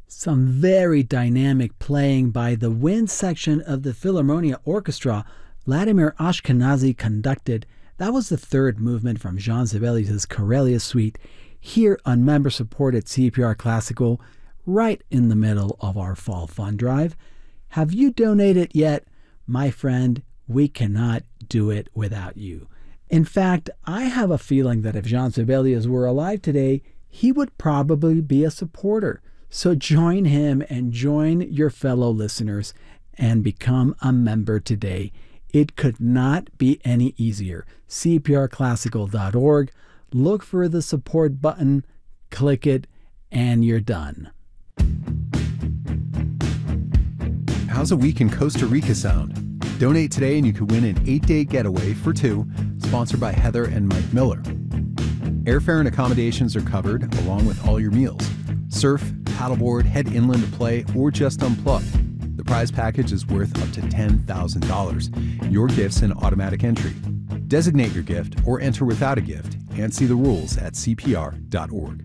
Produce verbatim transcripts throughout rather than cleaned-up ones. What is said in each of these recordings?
Some very dynamic playing by the wind section of the Philharmonia Orchestra Vladimir Ashkenazy conducted. That was the third movement from Jean Sibelius' Karelia Suite, here on member-supported C P R Classical, right in the middle of our Fall Fund Drive. Have you donated yet? My friend, we cannot do it without you. In fact, I have a feeling that if Jean Sibelius were alive today, he would probably be a supporter. So join him and join your fellow listeners and become a member today. It could not be any easier. C P R classical dot org. Look for the support button, click it, and you're done. How's a week in Costa Rica sound? Donate today and you could win an eight-day getaway for two, sponsored by Heather and Mike Miller. Airfare and accommodations are covered, along with all your meals. Surf, paddleboard, head inland to play, or just unplug. The prize package is worth up to ten thousand dollars. Your gift's an automatic entry. Designate your gift or enter without a gift and see the rules at C P R dot org.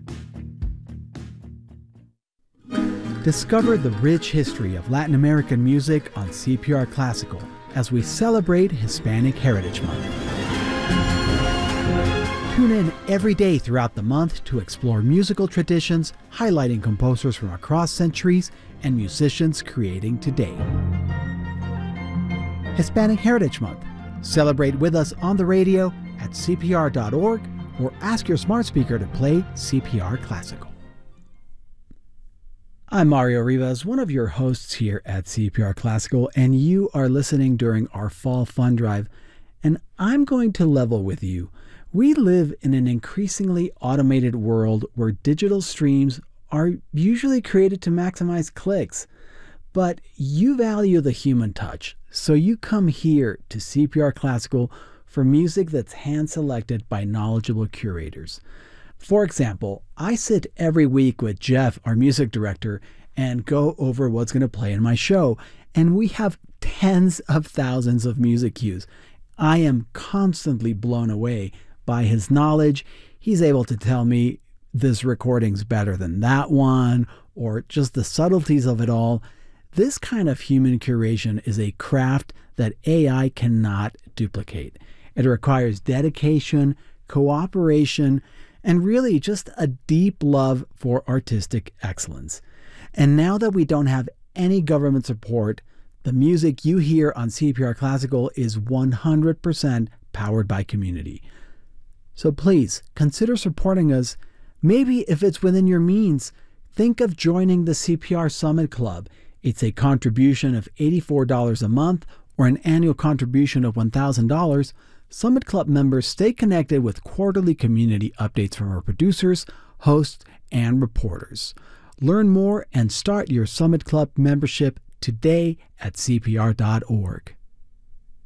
Discover the rich history of Latin American music on C P R Classical as we celebrate Hispanic Heritage Month. Tune in every day throughout the month to explore musical traditions, highlighting composers from across centuries and musicians creating today. Hispanic Heritage Month. Celebrate with us on the radio at C P R dot org or ask your smart speaker to play C P R Classical. I'm Mario Rivas, one of your hosts here at C P R Classical, and you are listening during our Fall Fund Drive. And I'm going to level with you. We live in an increasingly automated world where digital streams are usually created to maximize clicks. But you value the human touch, so you come here to C P R Classical for music that's hand-selected by knowledgeable curators. For example, I sit every week with Jeff, our music director, and go over what's going to play in my show, and we have tens of thousands of music cues. I am constantly blown away by his knowledge. He's able to tell me this recording's better than that one, or just the subtleties of it all. This kind of human curation is a craft that A I cannot duplicate. It requires dedication, cooperation, and really just a deep love for artistic excellence. And now that we don't have any government support, the music you hear on C P R Classical is one hundred percent powered by community. So please consider supporting us. Maybe if it's within your means, think of joining the C P R Summit Club. It's a contribution of eighty-four dollars a month or an annual contribution of one thousand dollars. Summit Club members stay connected with quarterly community updates from our producers, hosts, and reporters. Learn more and start your Summit Club membership today at C P R dot org.